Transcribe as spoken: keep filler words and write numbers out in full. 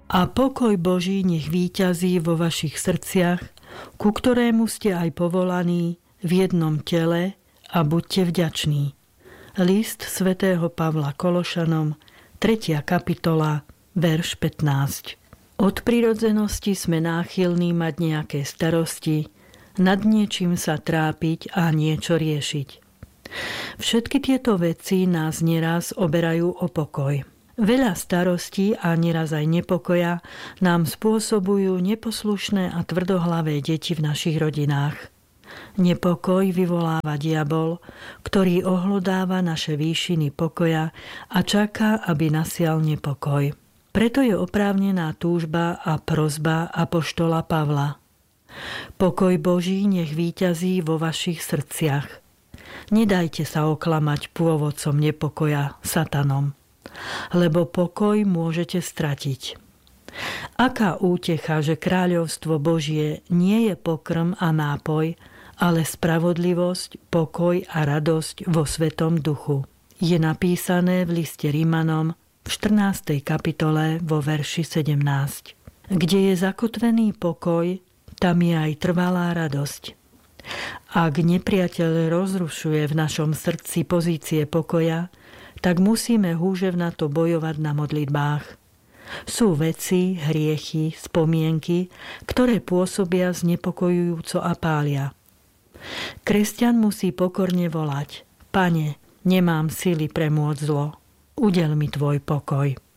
A pokoj Boží nech víťazí vo vašich srdciach, ku ktorému ste aj povolaní v jednom tele a buďte vďační. List svätého Pavla Kološanom, tretia kapitola, verš pätnásť. Od prirodzenosti sme náchylní mať nejaké starosti, nad niečím sa trápiť a niečo riešiť. Všetky tieto veci nás neraz oberajú o pokoj. Veľa starostí a neraz aj nepokoja nám spôsobujú neposlušné a tvrdohlavé deti v našich rodinách. Nepokoj vyvoláva diabol, ktorý ohlodáva naše výšiny pokoja a čaká, aby nasial nepokoj. Preto je oprávnená túžba a prosba apoštola Pavla. Pokoj Boží nech víťazí vo vašich srdciach. Nedajte sa oklamať pôvodcom nepokoja, satanom, lebo pokoj môžete stratiť. Aká útecha, že kráľovstvo Božie nie je pokrm a nápoj, ale spravodlivosť, pokoj a radosť vo Svetom Duchu. Je napísané v liste Rimanom v štrnástej kapitole vo verši sedemnásť. Kde je zakotvený pokoj, tam je aj trvalá radosť. Ak nepriateľ rozrušuje v našom srdci pozície pokoja, tak musíme húževnato bojovať na modlitbách. Sú veci, hriechy, spomienky, ktoré pôsobia znepokojujúco a pália. Kresťan musí pokorne volať: Pane, nemám sily premôcť zlo, udeľ mi tvoj pokoj.